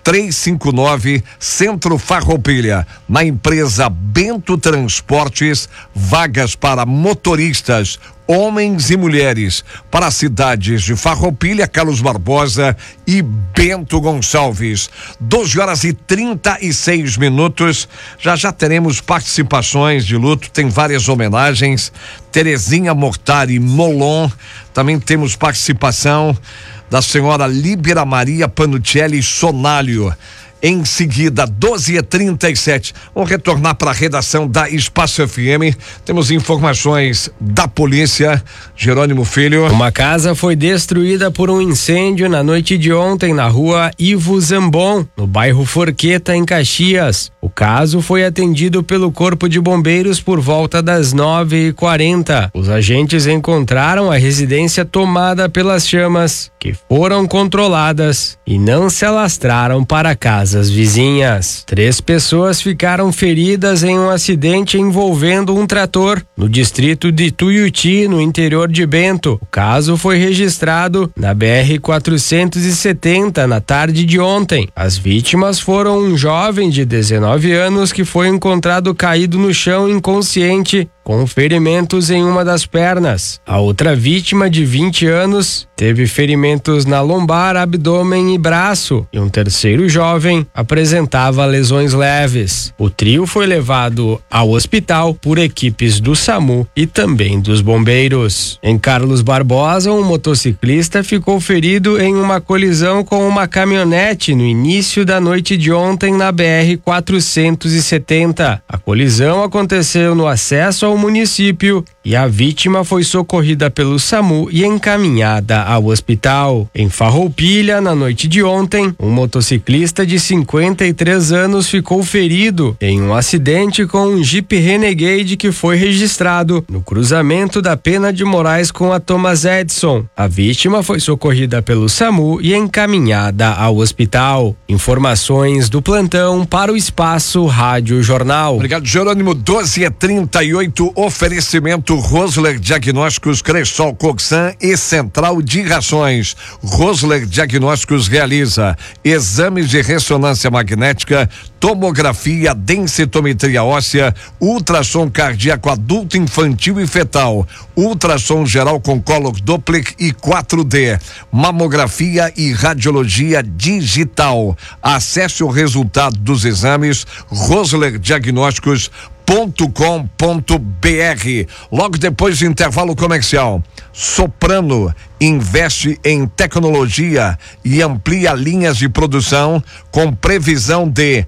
359, Centro Farroupilha. Na empresa Bento Transportes, vagas para motoristas, homens e mulheres, para as cidades de Farroupilha, Carlos Barbosa e Bento Gonçalves. 12h36. Já teremos participações de luto, tem várias homenagens. Terezinha Mortari Molon, também temos participação da senhora Líbera Maria Panuccelli Sonalho. Em seguida, 12h37, vamos retornar para a redação da Espaço FM. Temos informações da polícia. Jerônimo Filho. Uma casa foi destruída por um incêndio na noite de ontem na rua Ivo Zambon, no bairro Forqueta, em Caxias. O caso foi atendido pelo Corpo de Bombeiros por volta das 9h40. Os agentes encontraram a residência tomada pelas chamas, que foram controladas e não se alastraram para casas vizinhas. 3 pessoas ficaram feridas em um acidente envolvendo um trator no distrito de Tuiuti, no interior de Bento. O caso foi registrado na BR-470 na tarde de ontem. As vítimas foram um jovem de 19 anos que foi encontrado caído no chão inconsciente, com ferimentos em uma das pernas. A outra vítima, de 20 anos, teve ferimentos na lombar, abdômen e braço, e um terceiro jovem apresentava lesões leves. O trio foi levado ao hospital por equipes do SAMU e também dos bombeiros. Em Carlos Barbosa, um motociclista ficou ferido em uma colisão com uma caminhonete no início da noite de ontem na BR-470. A colisão aconteceu no acesso ao município e a vítima foi socorrida pelo SAMU e encaminhada ao hospital. Em Farroupilha, na noite de ontem, um motociclista de 53 anos ficou ferido em um acidente com um Jeep Renegade que foi registrado no cruzamento da Pena de Moraes com a Thomas Edison. A vítima foi socorrida pelo SAMU e encaminhada ao hospital. Informações do plantão para o Espaço Rádio Jornal. Obrigado, Jerônimo. 12h38. Oferecimento Rosler Diagnósticos, Cressol Coxan e Central de Rações. Rosler Diagnósticos realiza exames de ressonância magnética, tomografia, densitometria óssea, ultrassom cardíaco adulto, infantil e fetal, ultrassom geral com Color Doppler e 4D, mamografia e radiologia digital. Acesse o resultado dos exames roslerdiagnósticos.com.br. Logo depois do intervalo comercial, Soprano investe em tecnologia e amplia linhas de produção com previsão de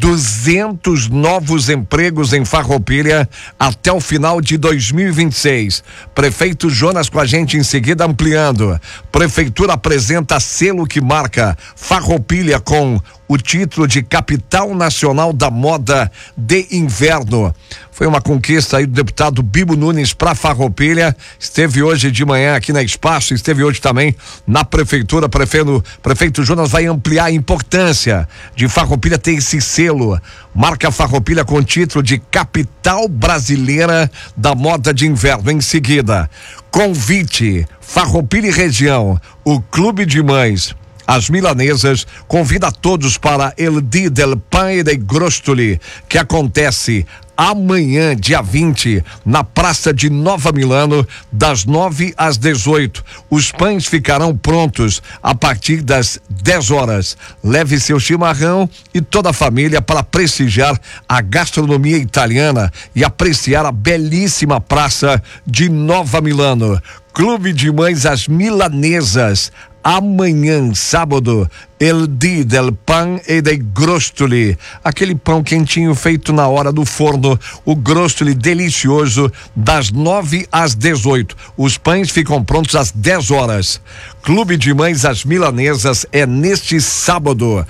200 novos empregos em Farroupilha até o final de 2026. Prefeito Jonas com a gente em seguida ampliando. Prefeitura apresenta selo que marca Farroupilha com o título de Capital Nacional da Moda de Inverno. Foi uma conquista aí do deputado Bibo Nunes para Farroupilha. Esteve hoje de manhã aqui na Espaço, esteve hoje também na prefeitura. Prefeito Jonas vai ampliar a importância de Farroupilha ter esse selo. Marca Farroupilha com o título de Capital Brasileira da Moda de Inverno. Em seguida, convite Farroupilha e região, o Clube de Mães As Milanesas convida a todos para El Dì del Pan e dei Grostoli, que acontece amanhã, dia 20, na Praça de Nova Milano, das 9 às 18. Os pães ficarão prontos a partir das 10 horas. Leve seu chimarrão e toda a família para prestigiar a gastronomia italiana e apreciar a belíssima Praça de Nova Milano. Clube de Mães As Milanesas, amanhã, sábado, El Dì del Pan e dei Grostoli, aquele pão quentinho feito na hora do forno, o grostoli delicioso, das 9 às 18. Os pães ficam prontos às 10 horas. Clube de Mães As Milanesas é neste sábado,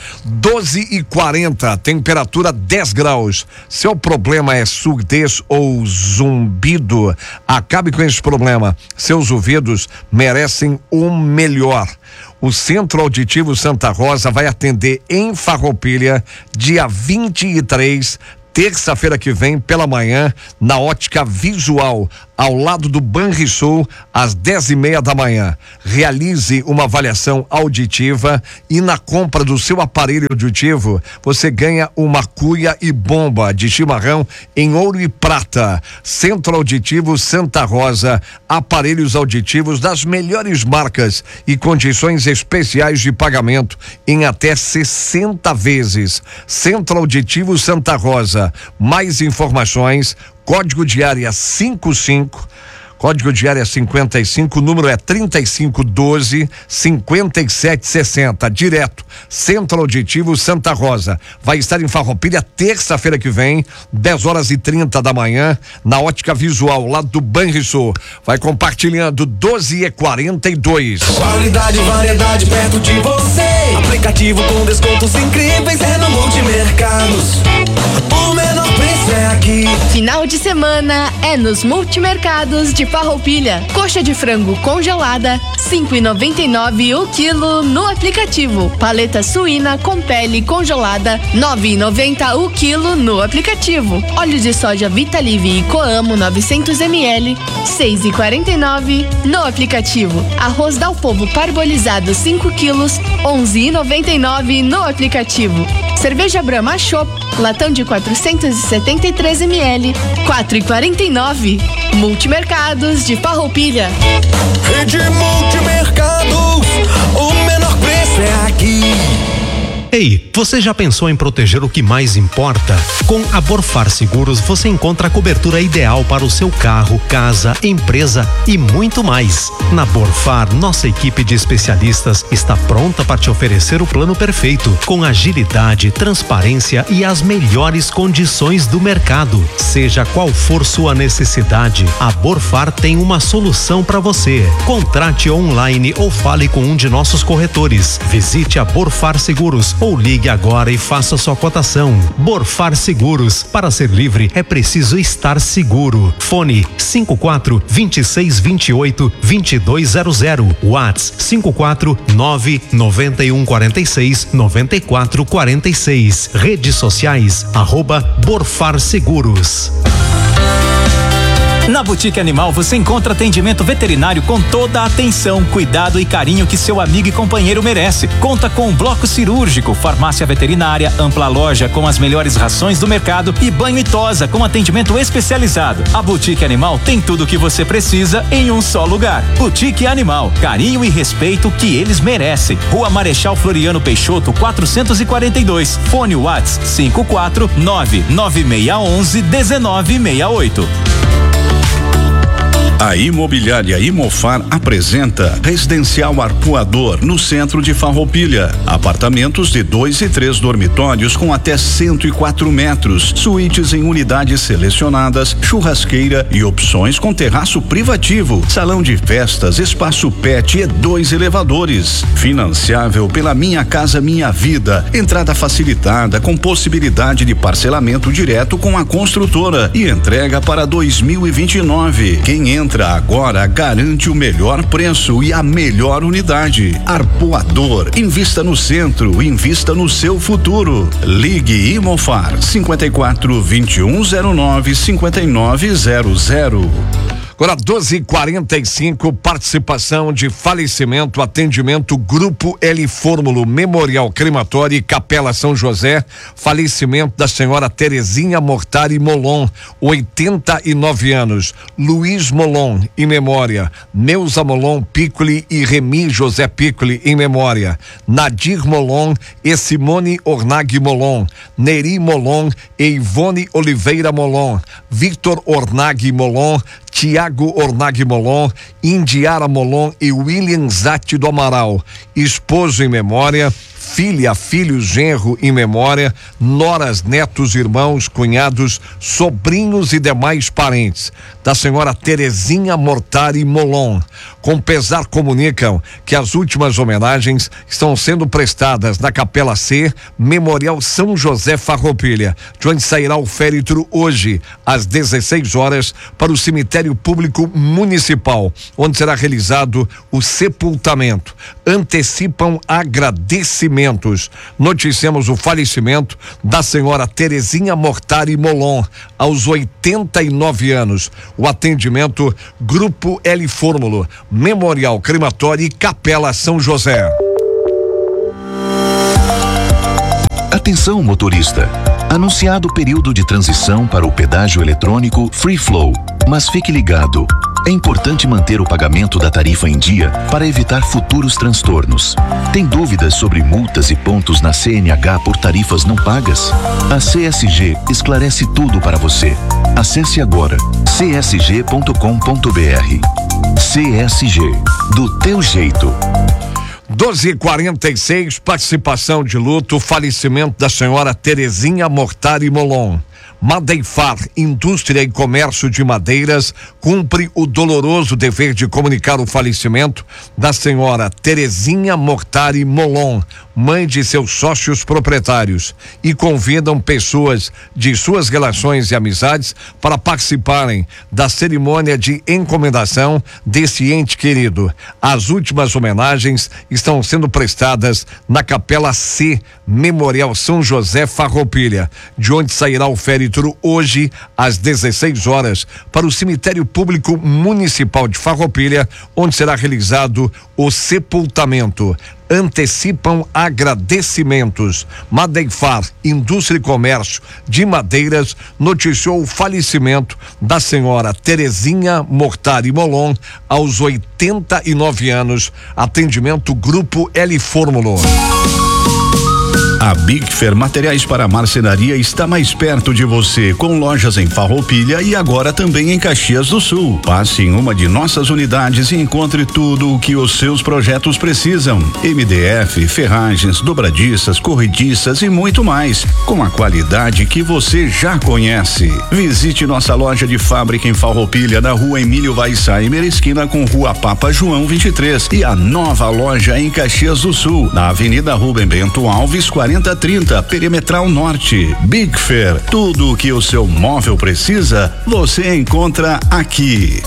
12h40, temperatura 10 graus. Seu problema é surdez ou zumbido? Acabe com esse problema. Seus ouvidos merecem o melhor. O Centro Auditivo Santa Rosa vai atender em Farroupilha, dia 23, terça-feira que vem, pela manhã, na Ótica Visual. ao lado do Banrisul, às 10:30 da manhã. Realize uma avaliação auditiva e na compra do seu aparelho auditivo, você ganha uma cuia e bomba de chimarrão em ouro e prata. Centro Auditivo Santa Rosa, aparelhos auditivos das melhores marcas e condições especiais de pagamento em até 60 vezes. Centro Auditivo Santa Rosa. Mais informações, código de área 55, código de área 55, número é 3512-5760, direto, Centro Auditivo Santa Rosa. Vai estar em Farroupilha terça-feira que vem, 10h30 da manhã, na Ótica Visual, lá do Banrisul. Vai compartilhando 12h42. Qualidade e variedade perto de você. Aplicativo com descontos incríveis é no Multimercados. O menor preço é aqui. Final de semana é nos Multimercados de Farroupilha. Coxa de frango congelada, 5,99 o quilo no aplicativo. Paleta suína com pele congelada, 9,90 o quilo no aplicativo. Óleo de soja Vitalive e Coamo 900 ml, 6,49 no aplicativo. Arroz Dal Povo parbolizado 5 quilos, 11,99 no aplicativo. Cerveja Brahma Chopp, latão de 473 ml, 4,49. Multimercados de Farroupilha. Rede Multimercados, o menor preço é aqui. Ei, você já pensou em proteger o que mais importa? Com a Borfar Seguros você encontra a cobertura ideal para o seu carro, casa, empresa e muito mais. Na Borfar, nossa equipe de especialistas está pronta para te oferecer o plano perfeito, com agilidade, transparência e as melhores condições do mercado. Seja qual for sua necessidade, a Borfar tem uma solução para você. Contrate online ou fale com um de nossos corretores. Visite a Borfar Seguros ou ligue agora e faça sua cotação. Borfar Seguros. Para ser livre é preciso estar seguro. Fone 54-2628-2200. Whats 549-9146-9446. Redes sociais @Borfar Seguros. Na Boutique Animal você encontra atendimento veterinário com toda a atenção, cuidado e carinho que seu amigo e companheiro merece. Conta com um bloco cirúrgico, farmácia veterinária, ampla loja com as melhores rações do mercado e banho e tosa com atendimento especializado. A Boutique Animal tem tudo o que você precisa em um só lugar. Boutique Animal, carinho e respeito que eles merecem. Rua Marechal Floriano Peixoto, 442. Fone Whats 54996111968. A Imobiliária Imofar apresenta Residencial Arpoador, no centro de Farroupilha. Apartamentos de 2 e 3 dormitórios com até 104 metros, suítes em unidades selecionadas, churrasqueira e opções com terraço privativo, salão de festas, espaço pet e 2 elevadores. Financiável pela Minha Casa Minha Vida. Entrada facilitada com possibilidade de parcelamento direto com a construtora e entrega para 2029. Quem entra agora garante o melhor preço e a melhor unidade. Arpoador, invista no centro, invista no seu futuro. Ligue Imofar 54-2109-5900. Agora 12h45, participação de falecimento, atendimento Grupo L Fórmulo, Memorial Crematório e Capela São José, falecimento da senhora Terezinha Mortari Molon, 89 anos, Luiz Molon, em memória, Neuza Molon Piccoli e Remi José Piccoli, em memória, Nadir Molon e Simone Ornag Molon, Neri Molon e Ivone Oliveira Molon, Victor Ornag Molon, Tiago Ornag Molon, Indiara Molon e William Zatti do Amaral, esposo em memória, filha, filho, genro em memória, noras, netos, irmãos, cunhados, sobrinhos e demais parentes da senhora Terezinha Mortari Molon. Com pesar comunicam que as últimas homenagens estão sendo prestadas na Capela C, Memorial São José Farroupilha, de onde sairá o féretro hoje, às 16 horas, para o cemitério público municipal, onde será realizado o sepultamento. Antecipam agradecimento Investimentos. Noticiamos o falecimento da senhora Terezinha Mortari Molon, aos 89 anos. O atendimento Grupo L Fórmulo, Memorial Crematório e Capela São José. Atenção, motorista. Anunciado o período de transição para o pedágio eletrônico Free Flow. Mas fique ligado. É importante manter o pagamento da tarifa em dia para evitar futuros transtornos. Tem dúvidas sobre multas e pontos na CNH por tarifas não pagas? A CSG esclarece tudo para você. Acesse agora csg.com.br. CSG, do teu jeito. 12h46, participação de luto, falecimento da senhora Terezinha Mortari Molon. Madeifar, Indústria e Comércio de Madeiras, cumpre o doloroso dever de comunicar o falecimento da senhora Terezinha Mortari Molon, mãe de seus sócios proprietários, e convidam pessoas de suas relações e amizades para participarem da cerimônia de encomendação desse ente querido. As últimas homenagens estão sendo prestadas na Capela C, Memorial São José Farroupilha, de onde sairá o féretro hoje às 16 horas para o Cemitério Público Municipal de Farroupilha, onde será realizado o sepultamento. Antecipam agradecimentos. Madeifar, Indústria e Comércio de Madeiras, noticiou o falecimento da senhora Terezinha Mortari Molon, aos 89 anos. Atendimento Grupo L Fórmulo. A Big Fair Materiais para Marcenaria está mais perto de você, com lojas em Farroupilha e agora também em Caxias do Sul. Passe em uma de nossas unidades e encontre tudo o que os seus projetos precisam. MDF, ferragens, dobradiças, corrediças e muito mais, com a qualidade que você já conhece. Visite nossa loja de fábrica em Farroupilha, na Rua Emílio Weissheimer, esquina com Rua Papa João 23, e a nova loja em Caxias do Sul, na Avenida Rubem Bento Alves 4030, Perimetral Norte. Big Fair, tudo o que o seu móvel precisa, você encontra aqui.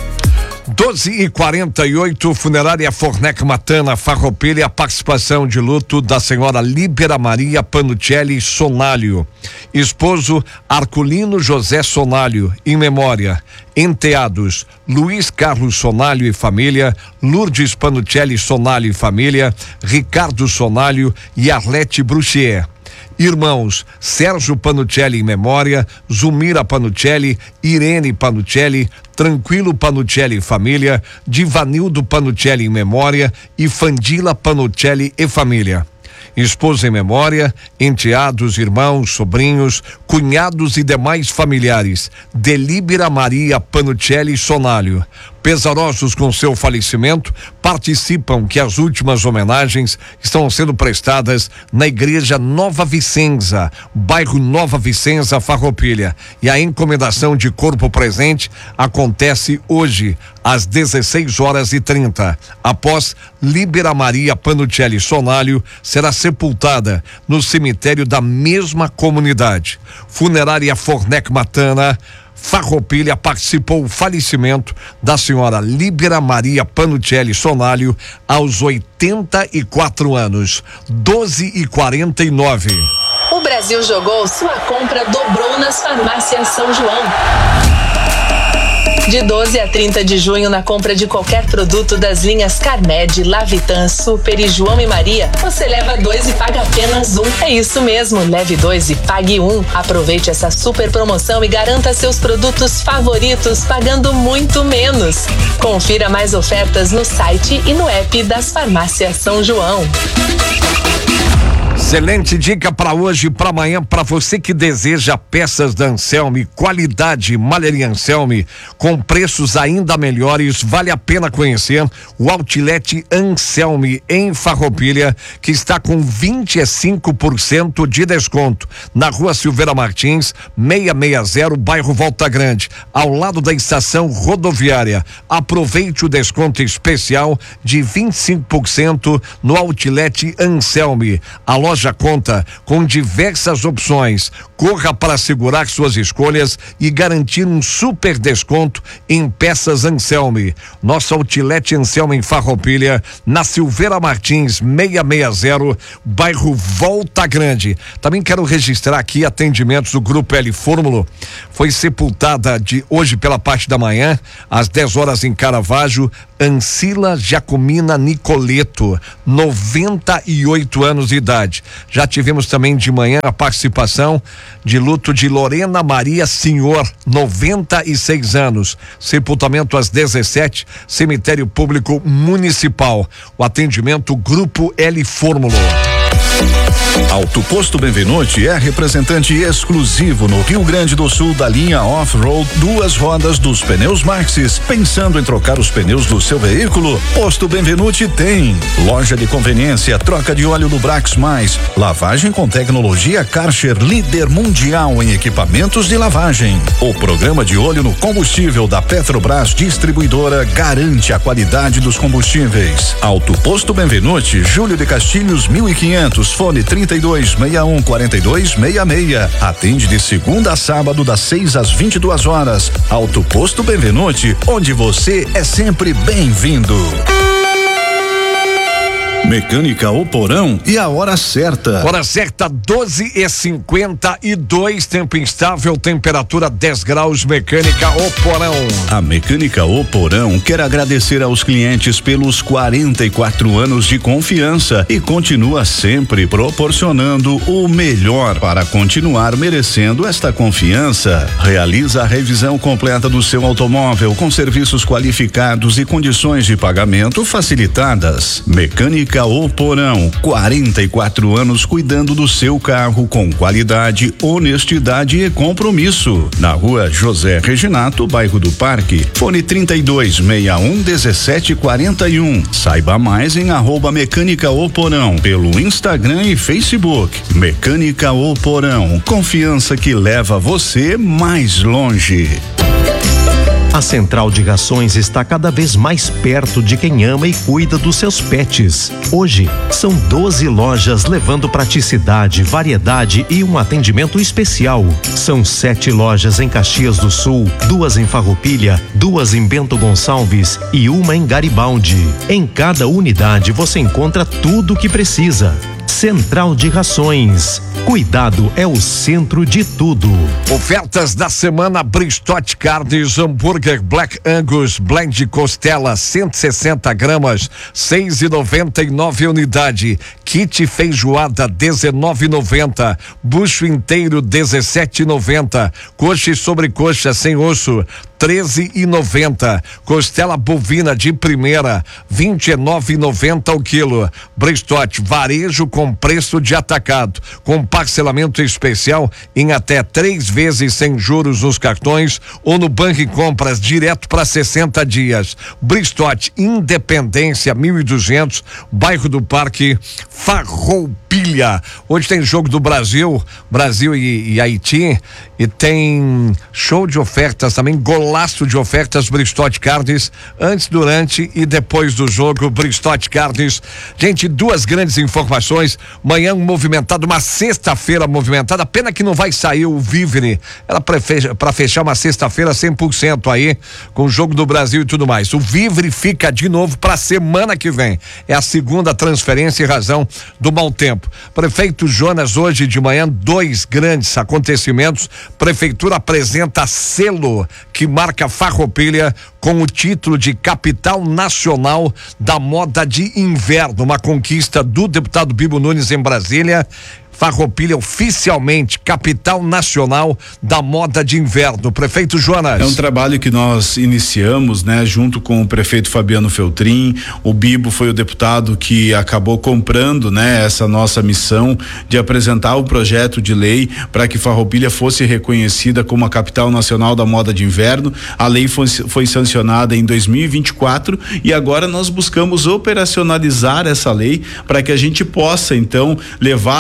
12h48, Funerária Fornec Matana, Farroupilha, a participação de luto da senhora Líbera Maria Panuccelli Sonalho. Esposo Arculino José Sonalho, em memória. Enteados Luiz Carlos Sonalho e família, Lourdes Panuccelli Sonalho e família, Ricardo Sonalho e Arlete Bruchier. Irmãos Sérgio Panuccelli em memória, Zumira Panuccelli, Irene Panuccelli, Tranquilo Panuccelli e família, Divanildo Panuccelli em memória e Fandila Panuccelli e família. Esposa em memória, enteados, irmãos, sobrinhos, cunhados e demais familiares, Delíbera Maria Panuccelli Sonalho. Pesarosos com seu falecimento, participam que as últimas homenagens estão sendo prestadas na Igreja Nova Vicenza, bairro Nova Vicenza, Farroupilha, e a encomendação de corpo presente acontece hoje às 16h30. Após Líbera Maria Panuccelli Sonalho será sepultada no cemitério da mesma comunidade. Funerária Fornec Matana, Farroupilha, participou o falecimento da senhora Líbera Maria Panuccelli Sonalho, aos 84 anos. 12h49. O Brasil jogou, sua compra dobrou nas farmácias São João. De 12 a 30 de junho, na compra de qualquer produto das linhas Carmed, Lavitan, Super e João e Maria, você leva 2 e paga apenas 1. É isso mesmo, leve 2 e pague 1. Aproveite essa super promoção e garanta seus produtos favoritos pagando muito menos. Confira mais ofertas no site e no app das farmácias São João. Excelente dica para hoje e para amanhã, para você que deseja peças da Anselme, qualidade, malharia Anselme, com preços ainda melhores. Vale a pena conhecer o Outlet Anselme em Farroupilha, que está com 25% de desconto na Rua Silveira Martins, 660, bairro Volta Grande, ao lado da estação rodoviária. Aproveite o desconto especial de 25% no Outlet Anselme. A loja loja conta com diversas opções. Corra para assegurar suas escolhas e garantir um super desconto em peças Anselme. Nosso outlet Anselme em Farroupilha, na Silveira Martins 660, bairro Volta Grande. Também quero registrar aqui atendimentos do Grupo L Fórmula. Foi sepultada de hoje pela parte da manhã, às 10 horas em Caravaggio, Ancila Jacomina Nicoleto, 98 anos de idade. Já tivemos também de manhã a participação de luto de Lorena Maria Senhor, 96 anos. Sepultamento às 17, Cemitério Público Municipal. O atendimento Grupo L Fórmula. Auto Posto Benvenuti é representante exclusivo no Rio Grande do Sul da linha Off-Road 2 rodas dos pneus Maxxis. Pensando em trocar os pneus do seu veículo? Posto Benvenuti tem. Loja de conveniência, troca de óleo do Brax Mais, lavagem com tecnologia Karcher, líder mundial em equipamentos de lavagem. O programa de óleo no combustível da Petrobras Distribuidora garante a qualidade dos combustíveis. Auto Posto Benvenuti, Júlio de Castilhos 1500, fone 3261-4266. Atende de segunda a sábado das 6 às 22 horas. Auto Posto Benvenuti, onde você é sempre bem-vindo. Mecânica O Porão e a hora certa. Hora certa 12h52, tempo instável, temperatura 10 graus, Mecânica O Porão. A Mecânica O Porão quer agradecer aos clientes pelos 44 anos de confiança e continua sempre proporcionando o melhor para continuar merecendo esta confiança. Realiza a revisão completa do seu automóvel com serviços qualificados e condições de pagamento facilitadas. Mecânica O Porão, 44 anos cuidando do seu carro com qualidade, honestidade e compromisso. Na rua José Reginato, bairro do Parque, fone 3261-1741. Saiba mais em @Mecânica O Porão, pelo Instagram e Facebook. Mecânica O Porão, confiança que leva você mais longe. A Central de Rações está cada vez mais perto de quem ama e cuida dos seus pets. Hoje, são 12 lojas levando praticidade, variedade e um atendimento especial. São 7 lojas em Caxias do Sul, 2 em Farroupilha, 2 em Bento Gonçalves e 1 em Garibaldi. Em cada unidade você encontra tudo o que precisa. Central de Rações. Cuidado é o centro de tudo. Ofertas da semana: Bristot Carnes, hambúrguer Black Angus, blend costela 160 gramas, 6,99 unidade. Kit feijoada 19,90. Bucho inteiro 17,90. Coxa e sobrecoxa sem osso 13,90. Costela bovina de primeira 29,90 o quilo. Bristot varejo com preço de atacado, com parcelamento especial em até 3 vezes sem juros nos cartões ou no Banco Compras direto para 60 dias. Bristot, Independência 1200, bairro do Parque, Farroupilha. Hoje tem jogo do Brasil e Haiti, e tem show de ofertas também, golaço de ofertas Bristot Carnes, antes, durante e depois do jogo. Bristot Carnes. Gente, 2 grandes informações. Manhã movimentada, uma sexta-feira movimentada, pena que não vai sair o Vivre, era para fechar uma sexta-feira 100% aí, com o jogo do Brasil e tudo mais. O Vivre fica de novo para semana que vem, é a segunda transferência em razão do mau tempo. Prefeito Jonas, hoje de manhã, 2 grandes acontecimentos. Prefeitura apresenta selo que marca Farroupilha com o título de capital nacional da moda de inverno, uma conquista do deputado Bibo Nunes em Brasília. Farroupilha oficialmente capital nacional da moda de inverno. Prefeito Jonas. É um trabalho que nós iniciamos, né, junto com o prefeito Fabiano Feltrin. O Bibo foi o deputado que acabou comprando, né, essa nossa missão de apresentar o projeto de lei para que Farroupilha fosse reconhecida como a capital nacional da moda de inverno. A lei foi sancionada em 2024 e agora nós buscamos operacionalizar essa lei para que a gente possa então levar para o dia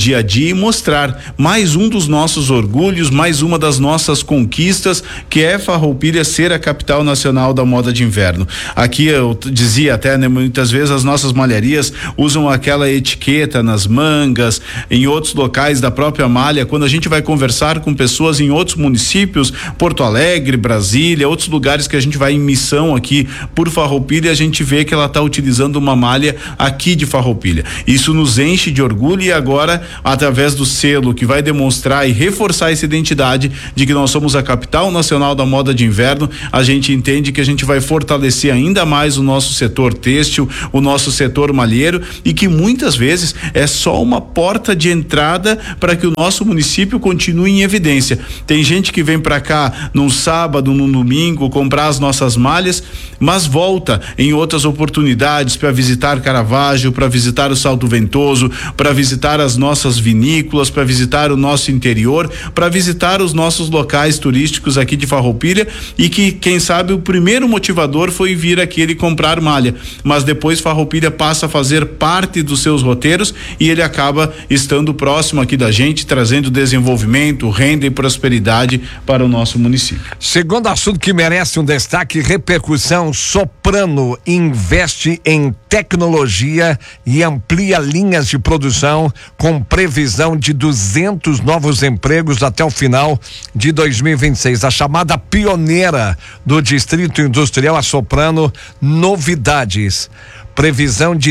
dia a dia e mostrar mais um dos nossos orgulhos, mais uma das nossas conquistas, que é Farroupilha ser a capital nacional da moda de inverno. Aqui eu dizia até, né, muitas vezes as nossas malharias usam aquela etiqueta nas mangas, em outros locais da própria malha. Quando a gente vai conversar com pessoas em outros municípios, Porto Alegre, Brasília, outros lugares que a gente vai em missão aqui por Farroupilha, a gente vê que ela está utilizando uma malha aqui de Farroupilha. Isso nos enche de orgulho e agora, através do selo que vai demonstrar e reforçar essa identidade de que nós somos a capital nacional da moda de inverno, a gente entende que a gente vai fortalecer ainda mais o nosso setor têxtil, o nosso setor malheiro, e que muitas vezes é só uma porta de entrada para que o nosso município continue em evidência. Tem gente que vem para cá num sábado, num domingo, comprar as nossas malhas, mas volta em outras oportunidades para visitar Caravaggio, para visitar o Salto Ventoso, para visitar as nossas vinícolas, para visitar o nosso interior, para visitar os nossos locais turísticos aqui de Farroupilha, e que, quem sabe, o primeiro motivador foi vir aqui ele comprar malha, mas depois Farroupilha passa a fazer parte dos seus roteiros e ele acaba estando próximo aqui da gente, trazendo desenvolvimento, renda e prosperidade para o nosso município. Segundo assunto que merece um destaque, repercussão: Soprano investe em tecnologia e amplia linhas de produção com previsão de 200 novos empregos até o final de 2026. A chamada pioneira do Distrito Industrial, a Soprano, novidades. Previsão de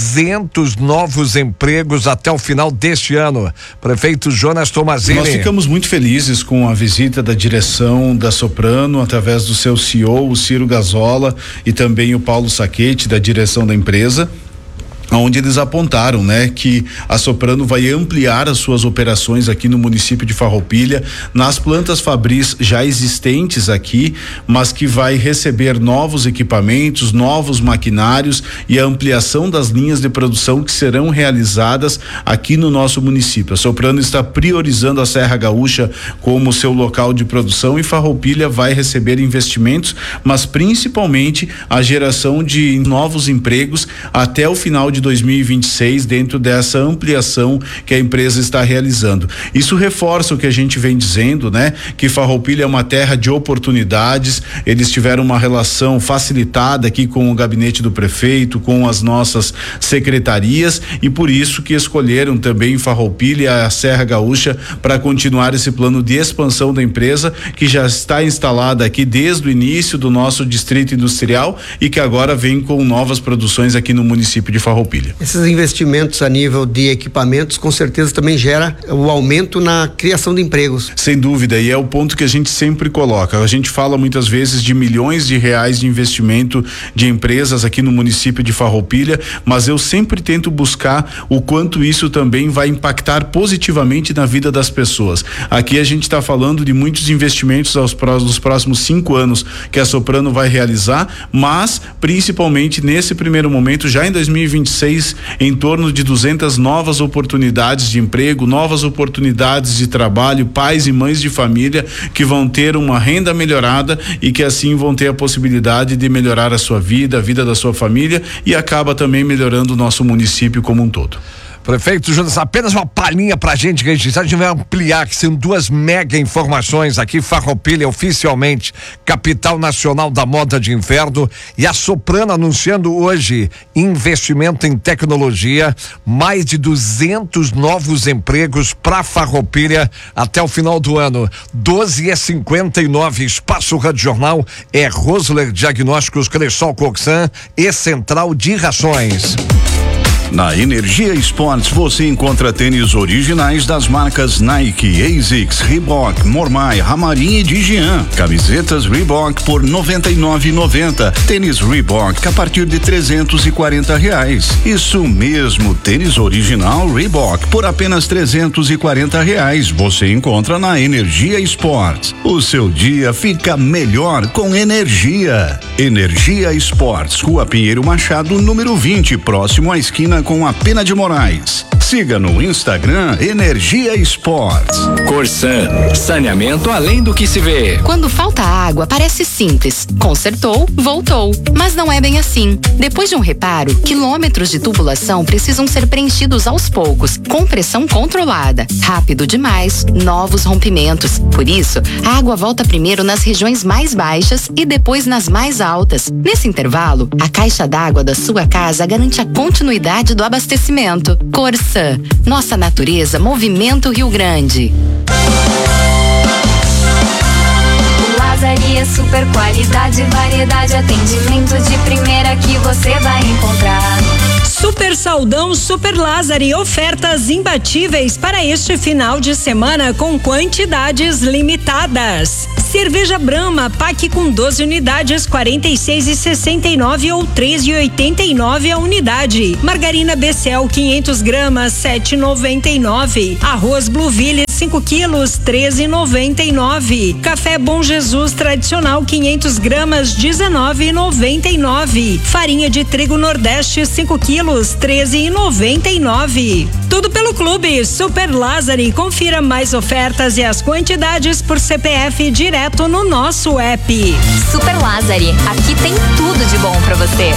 200 novos empregos até o final deste ano. Prefeito Jonas Tomazini. Nós ficamos muito felizes com a visita da direção da Soprano, através do seu CEO, o Ciro Gazola, e também o Paulo Saquete, da direção da empresa, onde eles apontaram, né, que a Soprano vai ampliar as suas operações aqui no município de Farroupilha, nas plantas Fabris já existentes aqui, mas que vai receber novos equipamentos, novos maquinários e a ampliação das linhas de produção que serão realizadas aqui no nosso município. A Soprano está priorizando a Serra Gaúcha como seu local de produção, e Farroupilha vai receber investimentos, mas principalmente a geração de novos empregos até o final de 2026, dentro dessa ampliação que a empresa está realizando. Isso reforça o que a gente vem dizendo, né? Que Farroupilha é uma terra de oportunidades. Eles tiveram uma relação facilitada aqui com o gabinete do prefeito, com as nossas secretarias, e por isso que escolheram também Farroupilha, a Serra Gaúcha, para continuar esse plano de expansão da empresa, que já está instalada aqui desde o início do nosso distrito industrial e que agora vem com novas produções aqui no município de Farroupilha. Esses investimentos a nível de equipamentos com certeza também gera o aumento na criação de empregos. Sem dúvida, e é o ponto que a gente sempre coloca. A gente fala muitas vezes de milhões de reais de investimento de empresas aqui no município de Farroupilha, mas eu sempre tento buscar o quanto isso também vai impactar positivamente na vida das pessoas. Aqui a gente está falando de muitos investimentos nos próximos 5 anos que a Soprano vai realizar, mas principalmente nesse primeiro momento, já em 2026, em torno de 200 novas oportunidades de emprego, novas oportunidades de trabalho, pais e mães de família que vão ter uma renda melhorada e que assim vão ter a possibilidade de melhorar a sua vida, a vida da sua família, e acaba também melhorando o nosso município como um todo. Prefeito Jonas, apenas uma palhinha pra gente registrar, a gente vai ampliar, que são 2 mega informações aqui. Farroupilha oficialmente capital nacional da moda de inverno, e a Soprano anunciando hoje investimento em tecnologia, mais de 200 novos empregos para Farroupilha até o final do ano. 12h59, Espaço Rádio Jornal é Rosler Diagnósticos, Cressol Coxan e Central de Rações. Na Energia Esportes você encontra tênis originais das marcas Nike, ASICS, Reebok, Mormai, Ramarim e Digian. Camisetas Reebok por R$ 99,90. Tênis Reebok a partir de R$340. Isso mesmo, tênis original Reebok por apenas R$340. Você encontra na Energia Esportes. O seu dia fica melhor com energia. Energia Esportes, Rua Pinheiro Machado, número 20, próximo à esquina com a Pena de Moraes. Siga no Instagram Energia Esportes. Corsan, saneamento além do que se vê. Quando falta água, parece simples. Consertou, voltou. Mas não é bem assim. Depois de um reparo, quilômetros de tubulação precisam ser preenchidos aos poucos, com pressão controlada. Rápido demais, novos rompimentos. Por isso, a água volta primeiro nas regiões mais baixas e depois nas mais altas. Nesse intervalo, a caixa d'água da sua casa garante a continuidade do abastecimento. Corsan, nossa natureza movimenta o Rio Grande. Lazaria, super qualidade, variedade, atendimento de primeira que você vai encontrar. Super Saldão, Super Lázari, ofertas imbatíveis para este final de semana com quantidades limitadas. Cerveja Brahma, pack com 12 unidades, 46,69 ou 3,89 a unidade. Margarina Becel, 500 gramas, 7,99. Arroz Blueville, 5 quilos, 13,99. Café Bom Jesus tradicional, 500 gramas, 19,99. Farinha de trigo Nordeste, 5 quilos, 13,99. Tudo pelo Clube Super Lázari. Confira mais ofertas e as quantidades por CPF direto no nosso app. Super Lázari, aqui tem tudo de bom pra você.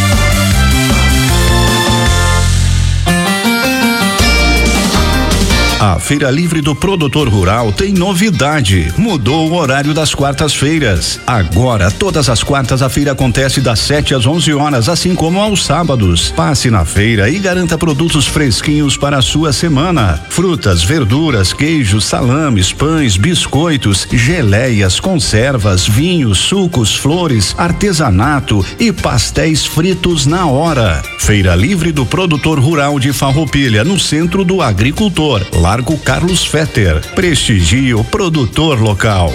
A Feira Livre do Produtor Rural tem novidade. Mudou o horário das quartas-feiras. Agora, todas as quartas, a feira acontece das 7 às 11 horas, assim como aos sábados. Passe na feira e garanta produtos fresquinhos para a sua semana. Frutas, verduras, queijos, salames, pães, biscoitos, geleias, conservas, vinhos, sucos, flores, artesanato e pastéis fritos na hora. Feira Livre do Produtor Rural de Farroupilha, no centro do agricultor. Largo Carlos Fetter. Prestigie o produtor local.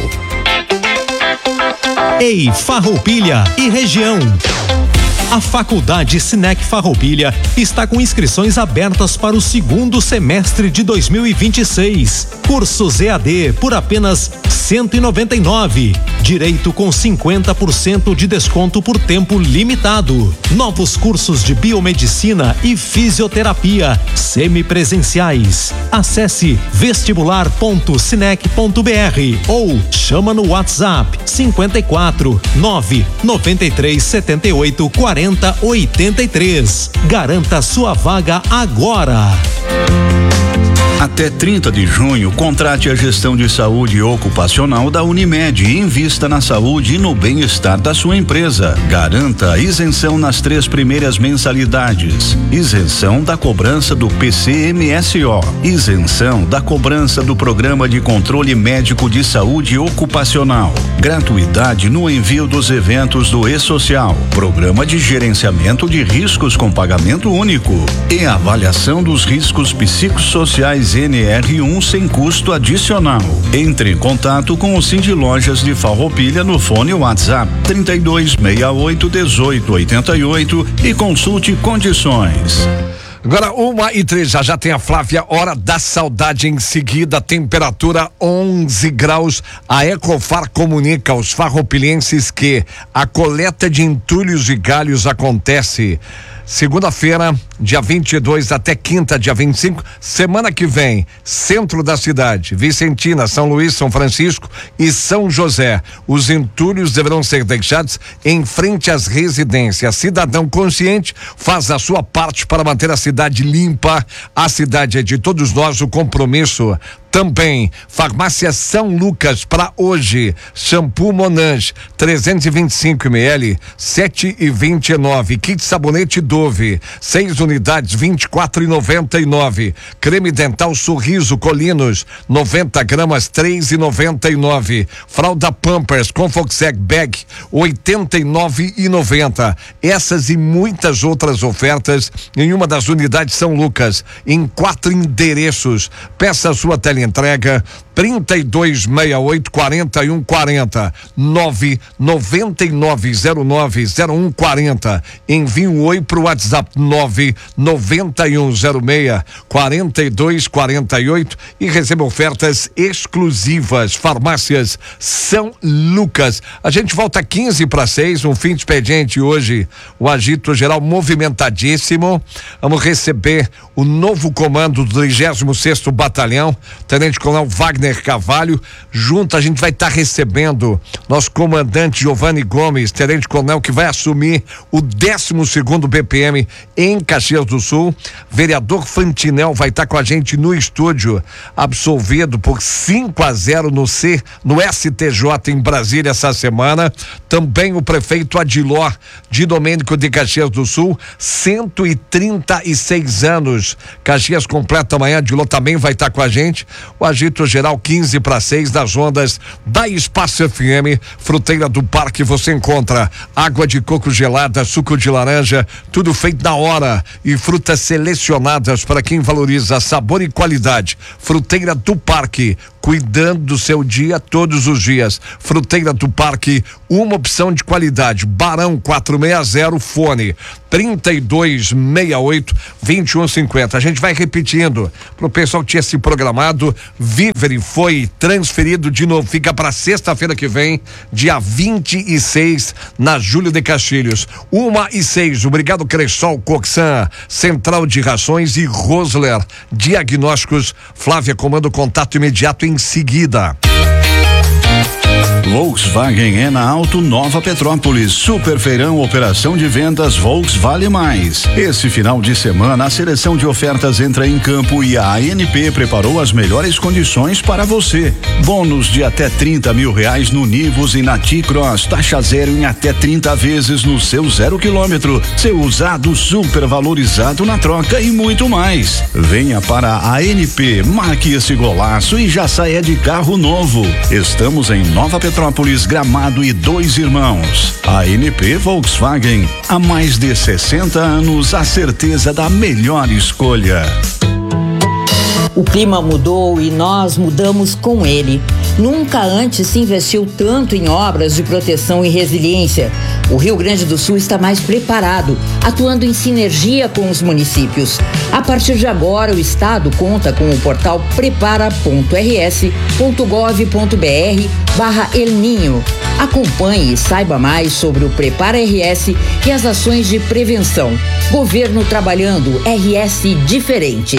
Ei, Farroupilha e região. A Faculdade Sinec Farroupilha está com inscrições abertas para o segundo semestre de 2026. Cursos EAD por apenas R$199. Direito com 50% de desconto por tempo limitado. Novos cursos de biomedicina e fisioterapia semipresenciais. Acesse vestibular.sinec.br ou chama no WhatsApp 54 993 78 40 83. Garanta sua vaga agora. Até 30 de junho, contrate a gestão de saúde ocupacional da Unimed e invista na saúde e no bem-estar da sua empresa. Garanta isenção nas 3 primeiras mensalidades, isenção da cobrança do PCMSO, isenção da cobrança do Programa de Controle Médico de Saúde Ocupacional, gratuidade no envio dos eventos do E-Social, Programa de Gerenciamento de Riscos com Pagamento Único e avaliação dos riscos psicossociais NR1 sem custo adicional. Entre em contato com o Cindy Lojas de Farroupilha no fone WhatsApp 3268-1888 e consulte condições. Agora 1h03, já tem a Flávia, hora da saudade. Em seguida, temperatura 11 graus. A Ecofar comunica aos farroupilhenses que a coleta de entulhos e galhos acontece segunda-feira, dia 22 até quinta, dia 25, semana que vem, centro da cidade, Vicentina, São Luís, São Francisco e São José. Os entulhos deverão ser deixados em frente às residências. Cidadão consciente faz a sua parte para manter a cidade limpa. A cidade é de todos nós, o compromisso. Também, Farmácia São Lucas para hoje, shampoo Monange 325 ml, 7,29. Kit sabonete Dove, 6 unidades, 24,99. Creme dental Sorriso Colinos, 90 gramas, 3,99. Fralda Pampers Confoxeg Bag, 89,90. Essas e muitas outras ofertas em uma das unidades São Lucas, em 4 endereços. Peça a sua tela teleentrega 3268-4140 999090140. Envie um oi pro WhatsApp 99106-4248 e receba ofertas exclusivas. Farmácias São Lucas. A gente volta 5:45, um fim de expediente hoje. O agito geral movimentadíssimo. Vamos receber o novo comando do 36º Batalhão, Tenente Coronel Wagner Carvalho. Junto a gente vai estar recebendo nosso comandante Giovanni Gomes, Tenente Coronel, que vai assumir o 12º BPM em Caxias do Sul. Vereador Fantinel vai estar com a gente no estúdio, absolvido por 5-0 no STJ em Brasília essa semana. Também o prefeito Adiló de Domênico de Caxias do Sul, 136 anos. Caxias completa amanhã, Adiló também vai estar com a gente. O agito geral 5:45 das ondas da Espaço FM. Fruteira do Parque, você encontra água de coco gelada, suco de laranja, tudo feito na hora, e frutas selecionadas para quem valoriza sabor e qualidade. Fruteira do Parque, cuidando do seu dia todos os dias. Fruteira do Parque, uma opção de qualidade. Barão 460, fone 3268-2150. A gente vai repetindo pro pessoal que tinha se programado. Vivere foi transferido de novo, fica para sexta-feira que vem, dia 26, na Júlio de Castilhos. 1:06. Obrigado, Cressol, Coxan, Central de Rações e Rosler Diagnósticos. Flávia comanda o contato imediato em seguida. Volkswagen é na Auto Nova Petrópolis. Super feirão, operação de vendas Volks Vale Mais. Esse final de semana a seleção de ofertas entra em campo e a ANP preparou as melhores condições para você. Bônus de até R$30 mil no Nivus e na T-Cross, taxa zero em até 30 vezes no seu 0 km. Seu usado super valorizado na troca e muito mais. Venha para a ANP, marque esse golaço e já saia de carro novo. Estamos em Nova Petrópolis, Gramado e Dois Irmãos. A ANP Volkswagen, há mais de 60 anos, a certeza da melhor escolha. O clima mudou e nós mudamos com ele. Nunca antes se investiu tanto em obras de proteção e resiliência. O Rio Grande do Sul está mais preparado, atuando em sinergia com os municípios. A partir de agora, o Estado conta com o portal prepara.rs.gov.br/El Ninho. Acompanhe e saiba mais sobre o Prepara RS e as ações de prevenção. Governo trabalhando, RS diferente.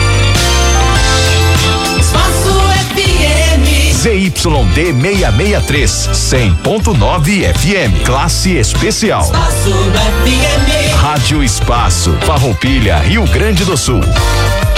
ZYD 663, 100.9 FM, classe especial. Espaço FM. Rádio Espaço, Farroupilha, Rio Grande do Sul.